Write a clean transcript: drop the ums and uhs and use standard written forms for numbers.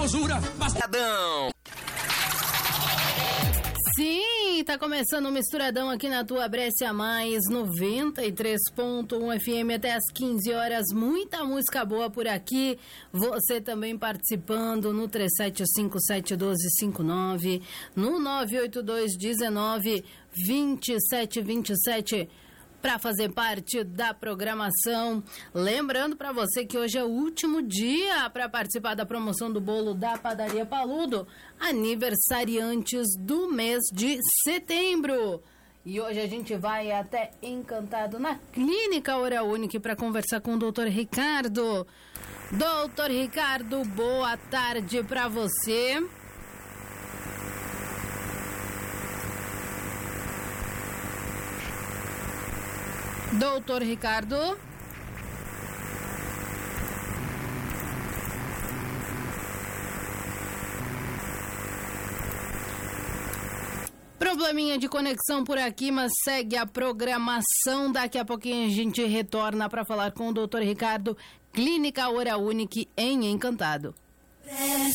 formosura. Misturadão. Sim, tá começando o Misturadão aqui na tua Brescia Mais 93.1 FM até as 15 horas. Muita música boa por aqui. Você também participando no 37571259, no 982192727 para fazer parte da programação. Lembrando para você que hoje é o último dia para participar da promoção do bolo da Padaria Paludo, aniversariantes do mês de setembro. E hoje a gente vai até Encantado, na Clínica Oral Unique, para conversar com o Dr. Ricardo. Dr. Ricardo, boa tarde para você. Doutor Ricardo. Probleminha de conexão por aqui, mas segue a programação. Daqui a pouquinho a gente retorna para falar com o Dr. Ricardo, Clínica Oral Unique em Encantado.